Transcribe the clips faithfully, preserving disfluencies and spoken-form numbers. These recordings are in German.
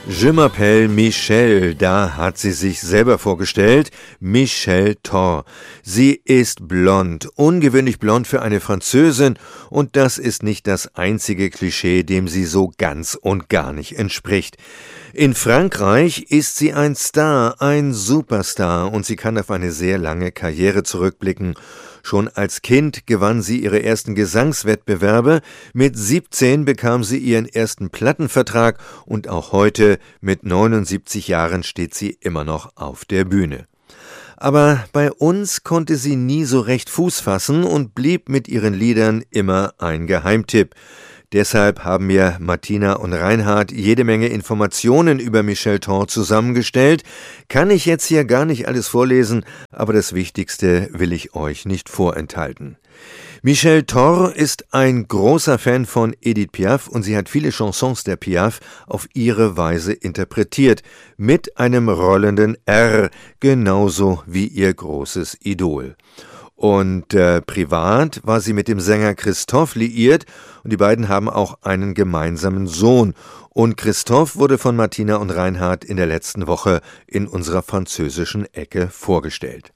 Je m'appelle Michelle, da hat sie sich selber vorgestellt, Michelle Thor. Sie ist blond, ungewöhnlich blond für eine Französin, und das ist nicht das einzige Klischee, dem sie so ganz und gar nicht entspricht. In Frankreich ist sie ein Star, ein Superstar, und sie kann auf eine sehr lange Karriere zurückblicken. Schon als Kind gewann sie ihre ersten Gesangswettbewerbe, mit siebzehn bekam sie ihren ersten Plattenvertrag und auch heute mit neunundsiebzig Jahren steht sie immer noch auf der Bühne. Aber bei uns konnte sie nie so recht Fuß fassen und blieb mit ihren Liedern immer ein Geheimtipp. Deshalb haben mir Martina und Reinhard jede Menge Informationen über Michelle Thor zusammengestellt. Kann ich jetzt hier gar nicht alles vorlesen, aber das Wichtigste will ich euch nicht vorenthalten. Michelle Thor ist ein großer Fan von Edith Piaf und sie hat viele Chansons der Piaf auf ihre Weise interpretiert, mit einem rollenden R, genauso wie ihr großes Idol. Und äh, privat war sie mit dem Sänger Christophe liiert und die beiden haben auch einen gemeinsamen Sohn. Und Christophe wurde von Martina und Reinhard in der letzten Woche in unserer französischen Ecke vorgestellt.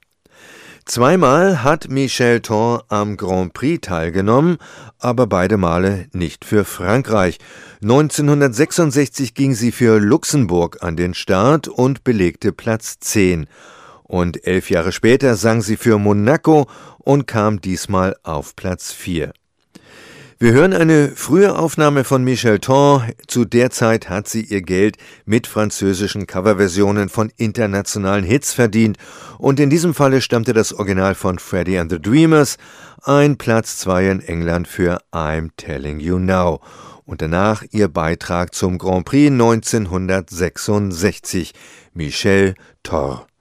Zweimal hat Michelle Thor am Grand Prix teilgenommen, aber beide Male nicht für Frankreich. neunzehnhundertsechsundsechzig ging sie für Luxemburg an den Start und belegte Platz zehn. Und elf Jahre später sang sie für Monaco und kam diesmal auf Platz vier. Wir hören eine frühe Aufnahme von Michelle Thor. Zu der Zeit hat sie ihr Geld mit französischen Coverversionen von internationalen Hits verdient. Und in diesem Falle stammte das Original von Freddie and the Dreamers, ein Platz zwei in England für I'm Telling You Now. Und danach ihr Beitrag zum Grand Prix neunzehnhundertsechsundsechzig, Michelle Thor.